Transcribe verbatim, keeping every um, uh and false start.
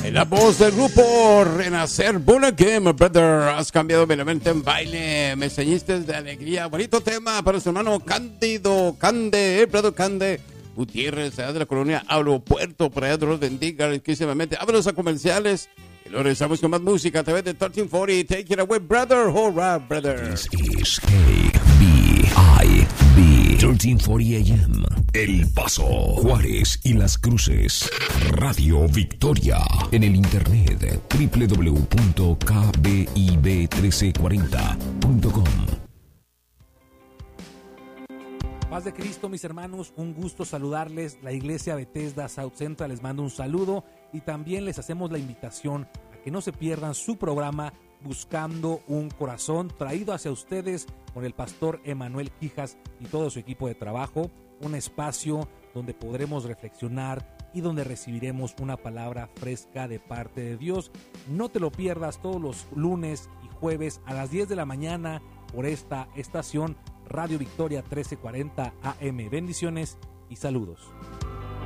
En la voz del grupo Renacer, Born Again, my brother. Has cambiado mi mente en baile. Me enseñaste de alegría. Bonito tema para su hermano Cándido, Cande, eh, brother Cande Gutiérrez, allá de la colonia Aeropuerto. Por allá, Dios bendiga riquísimamente. Ábrelos a comerciales. Y luego regresamos con más música a través de trece cuarenta. Take it away, brother. All right, brother. This is K B I B trece cuarenta A M. El Paso, Juárez y Las Cruces. Radio Victoria. En el internet doble u doble u doble u punto k b i b trece cuarenta punto com. Paz de Cristo, mis hermanos, un gusto saludarles. La Iglesia Bethesda South Central les manda un saludo y también les hacemos la invitación a que no se pierdan su programa Buscando un Corazón, traído hacia ustedes por el pastor Emanuel Quijas y todo su equipo de trabajo. Un espacio donde podremos reflexionar y donde recibiremos una palabra fresca de parte de Dios. No te lo pierdas todos los lunes y jueves a las diez de la mañana por esta estación Radio Victoria trece cuarenta A M. Bendiciones y saludos.